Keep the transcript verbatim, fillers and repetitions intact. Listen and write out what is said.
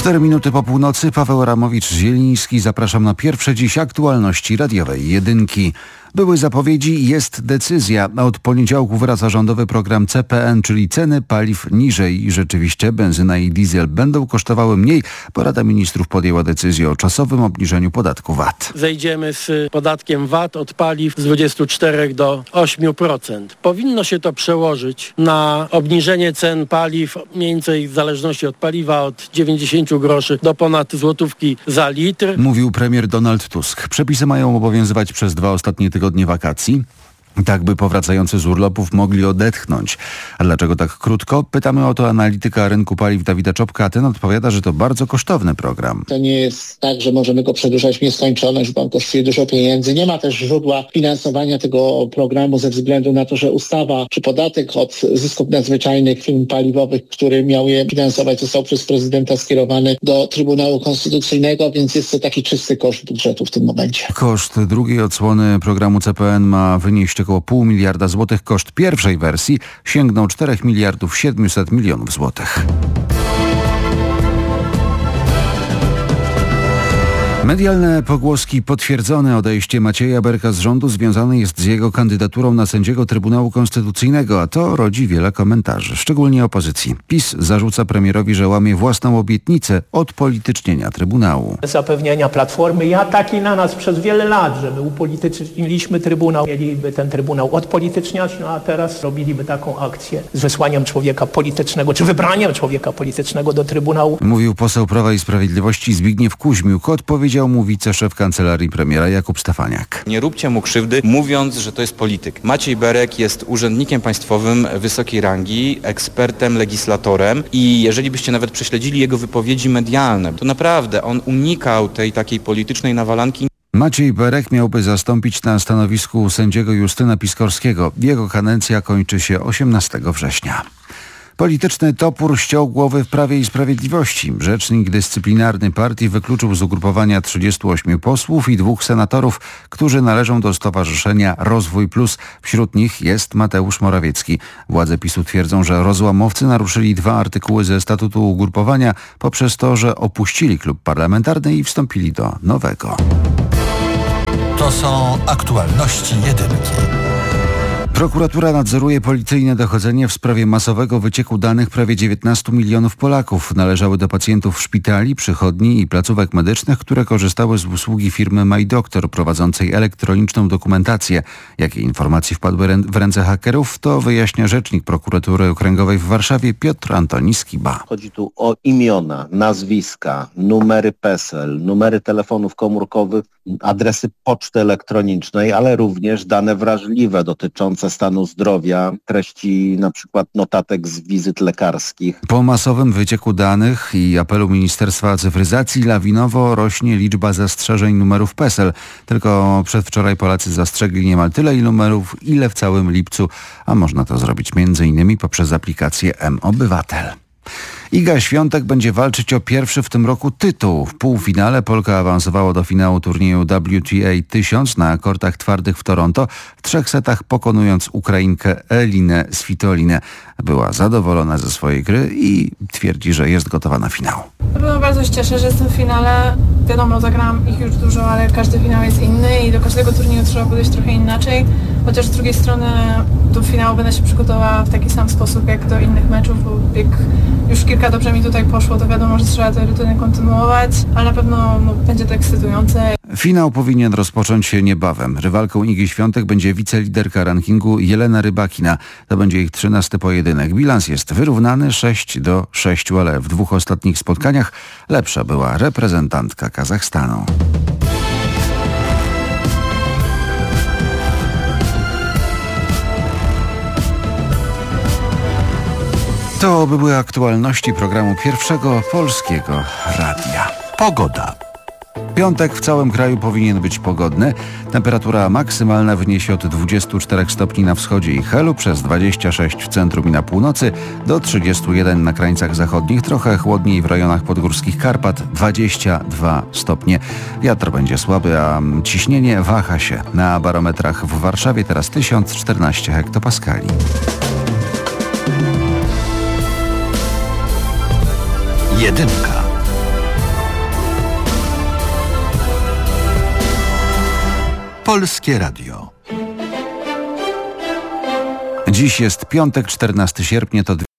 Cztery minuty po północy. Paweł Ramowicz-Zieliński. Zapraszam na pierwsze dziś aktualności radiowej Jedynki. Były zapowiedzi, jest decyzja. Od poniedziałku wraca rządowy program C P N, czyli ceny paliw niżej. Rzeczywiście benzyna i diesel będą kosztowały mniej, bo Rada Ministrów podjęła decyzję o czasowym obniżeniu podatku V A T. Zejdziemy z podatkiem V A T od paliw z dwudziestu czterech do ośmiu procent. Powinno się to przełożyć na obniżenie cen paliw mniej więcej w zależności od paliwa od dziewięćdziesięciu groszy do ponad złotówki za litr. Mówił premier Donald Tusk. Przepisy mają obowiązywać przez dwa ostatnie tygodnie wakacji. Tak by powracający z urlopów mogli odetchnąć. A dlaczego tak krótko? Pytamy o to analityka rynku paliw Dawida Czopka, a ten odpowiada, że to bardzo kosztowny program. To nie jest tak, że możemy go przedłużać w nieskończoność, bo on kosztuje dużo pieniędzy. Nie ma też źródła finansowania tego programu ze względu na to, że ustawa czy podatek od zysków nadzwyczajnych firm paliwowych, który miał je finansować, został przez prezydenta skierowany do Trybunału Konstytucyjnego, więc jest to taki czysty koszt budżetu w tym momencie. Koszt drugiej odsłony programu C P N ma wynieść około pół miliarda złotych. Koszt pierwszej wersji sięgnął czterech miliardów siedmiuset milionów złotych. Medialne pogłoski potwierdzone. Odejście Macieja Berka z rządu związane jest z jego kandydaturą na sędziego Trybunału Konstytucyjnego, a to rodzi wiele komentarzy, szczególnie opozycji. PiS zarzuca premierowi, że łamie własną obietnicę odpolitycznienia Trybunału. Zapewnienia Platformy i ataki na nas przez wiele lat, że my upolityczniliśmy Trybunał, mieliby ten Trybunał odpolityczniać, no a teraz robiliby taką akcję z wysłaniem człowieka politycznego, czy wybraniem człowieka politycznego do Trybunału. Mówił poseł Prawa i Sprawiedliwości Zbigniew Kuźmiuk. Odpowiedział mu wiceszef kancelarii premiera Jakub Stefaniak. Nie róbcie mu krzywdy, mówiąc, że to jest polityk. Maciej Berek jest urzędnikiem państwowym wysokiej rangi, ekspertem, legislatorem i jeżeli byście nawet prześledzili jego wypowiedzi medialne, to naprawdę on unikał tej takiej politycznej nawalanki. Maciej Berek miałby zastąpić na stanowisku sędziego Justyna Piskorskiego. Jego kadencja kończy się osiemnastego września. Polityczny topór ściął głowy w Prawie i Sprawiedliwości. Rzecznik dyscyplinarny partii wykluczył z ugrupowania trzydziestu ośmiu posłów i dwóch senatorów, którzy należą do Stowarzyszenia Rozwój Plus. Wśród nich jest Mateusz Morawiecki. Władze PiSu twierdzą, że rozłamowcy naruszyli dwa artykuły ze statutu ugrupowania poprzez to, że opuścili klub parlamentarny i wstąpili do nowego. To są aktualności Jedynki. Prokuratura nadzoruje policyjne dochodzenie w sprawie masowego wycieku danych prawie dziewiętnastu milionów Polaków. Należały do pacjentów szpitali, przychodni i placówek medycznych, które korzystały z usługi firmy MyDoctor prowadzącej elektroniczną dokumentację. Jakie informacje wpadły w ręce hakerów, to wyjaśnia rzecznik prokuratury okręgowej w Warszawie Piotr Antoni Skiba. Chodzi tu o imiona, nazwiska, numery PESEL, numery telefonów komórkowych, adresy poczty elektronicznej, ale również dane wrażliwe dotyczące stanu zdrowia, treści na przykład notatek z wizyt lekarskich. Po masowym wycieku danych i apelu Ministerstwa Cyfryzacji lawinowo rośnie liczba zastrzeżeń numerów PESEL. Tylko przedwczoraj Polacy zastrzegli niemal tyle numerów, ile w całym lipcu, a można to zrobić między innymi poprzez aplikację M-Obywatel. Iga Świątek będzie walczyć o pierwszy w tym roku tytuł. W półfinale Polka awansowała do finału turnieju W T A tysiąc na kortach twardych w Toronto, w trzech setach pokonując Ukrainkę Elinę Svitolinę. Była zadowolona ze swojej gry i twierdzi, że jest gotowa na finał. Na pewno bardzo się cieszę, że jestem w finale. Wiadomo, zagrałam ich już dużo, ale każdy finał jest inny i do każdego turnieju trzeba podejść trochę inaczej. Chociaż z drugiej strony do finału będę się przygotowała w taki sam sposób jak do innych meczów, bo jak już kilka dobrze mi tutaj poszło, to wiadomo, że trzeba tę rutynę kontynuować, ale na pewno no, będzie to ekscytujące. Finał powinien rozpocząć się niebawem. Rywalką Igi Świątek będzie wiceliderka rankingu Jelena Rybakina. To będzie ich trzynasty pojedynek. Bilans jest wyrównany sześć do sześciu, ale w dwóch ostatnich spotkaniach lepsza była reprezentantka Kazachstanu. To były aktualności programu Pierwszego Polskiego Radia. Pogoda. Piątek w całym kraju powinien być pogodny. Temperatura maksymalna wyniesie od dwudziestu czterech stopni na wschodzie i Helu, przez dwadzieścia sześć w centrum i na północy, do trzydziestu jeden na krańcach zachodnich, trochę chłodniej w rejonach podgórskich Karpat, dwadzieścia dwa stopnie. Wiatr będzie słaby, a ciśnienie waha się. Na barometrach w Warszawie teraz tysiąc czternaście hektopaskali. Jedynka. Polskie Radio. Dziś jest piątek, czternastego sierpnia, to